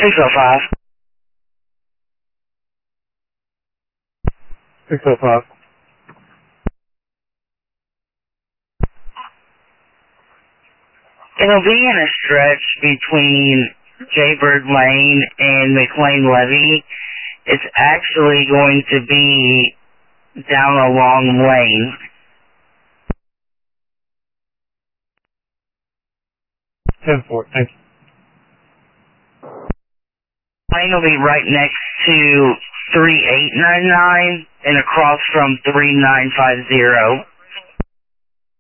605. 605. It'll be in a stretch between Jaybird Lane and McLean Levee. It's actually going to be down a long lane. 10-4, thank you. Lane will be right next to 3899 and across from 3950.